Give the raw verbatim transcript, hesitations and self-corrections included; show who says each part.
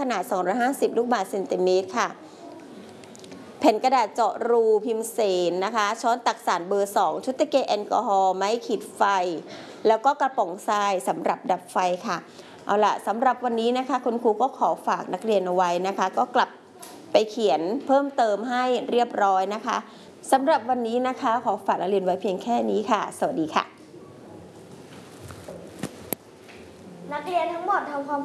Speaker 1: นาดสองร้อยห้าสิบลูกบาศก์เซนติเมตรค่ะแผ่นกระดาษเจาะรูพิมพ์เสนนะคะช้อนตักสารเบอร์สองชุดตะเกียงแอลกอฮอล์ไม้ขีดไฟแล้วก็กระป๋องทรายสำหรับดับไฟค่ะเอาล่ะสำหรับวันนี้นะคะคุณครูก็ขอฝากนักเรียนเอาไว้นะคะก็กลับไปเขียนเพิ่มเติมให้เรียบร้อยนะคะสำหรับวันนี้นะคะขอฝากนักเรียนไว้เพียงแค่นี้ค่ะสวัสดีค่ะ
Speaker 2: นักเรียนทั้งหมดทำความ